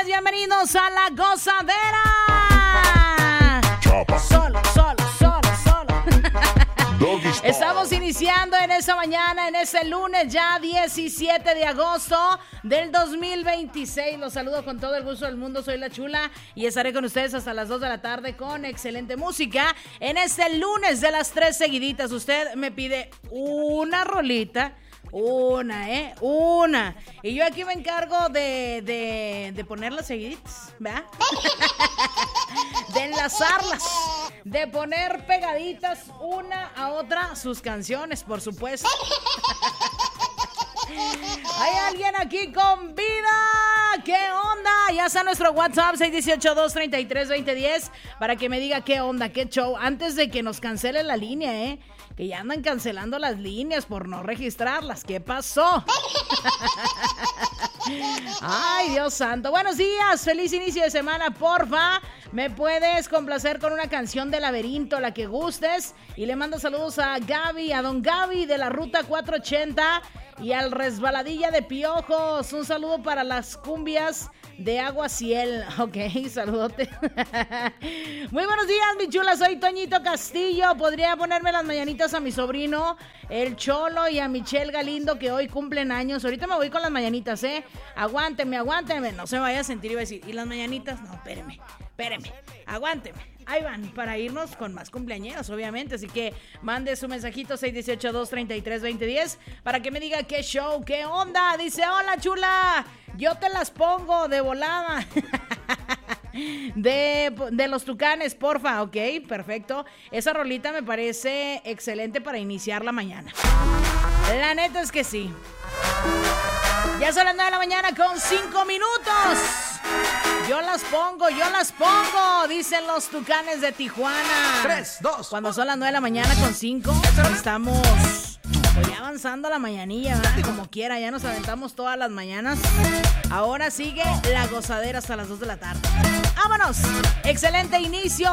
noches, bienvenidos a La Gozadera. Solo. Estamos iniciando en esta mañana, en ese lunes ya 17 de agosto del 2026. Los saludo con todo el gusto del mundo, soy La Chula y estaré con ustedes hasta las 2 de la tarde con excelente música. En este lunes de las 3 seguiditas, usted me pide una rolita. Una. Y yo aquí me encargo de ponerlas seguiditas, ¿verdad? De enlazarlas, de poner pegaditas una a otra sus canciones, por supuesto. ¿Hay alguien aquí con vida? ¿Qué onda? Ya está nuestro WhatsApp 618-233-2010 para que me diga qué onda, qué show, antes de que nos cancele la línea, que ya andan cancelando las líneas por no registrarlas. ¿Qué pasó? Ay, Dios santo. Buenos días, feliz inicio de semana, porfa. ¿Me puedes complacer con una canción de Laberinto, la que gustes? Y le mando saludos a Gaby, a don Gaby de la Ruta 480 y al Resbaladilla de Piojos. Un saludo para las cumbias de Agua Ciel. Ok, saludote. Muy buenos días, mi chula, soy Toñito Castillo. ¿Podría ponerme las mañanitas a mi sobrino, el Cholo, y a Michelle Galindo, que hoy cumplen años? Ahorita me voy con las mañanitas, Aguánteme. No se me vaya a sentir, iba a decir, ¿y las mañanitas? No, espéreme, aguánteme. Ahí van, para irnos con más cumpleañeros, obviamente. Así que mande su mensajito 618-233-2010 para que me diga qué show, qué onda. Dice, hola, chula, yo te las pongo de volada. De los Tucanes, porfa. Ok, perfecto. Esa rolita me parece excelente para iniciar la mañana. La neta es que sí. Ya son las 9 de la mañana con 5 minutos. Yo las pongo, dicen los Tucanes de Tijuana. 3, 2. Cuando son las 9 de la mañana con 5, estamos ya avanzando la mañanilla, ¿verdad? Como quiera, ya nos aventamos todas las mañanas. Ahora sigue La Gozadera hasta las 2 de la tarde. ¡Vámonos! Excelente inicio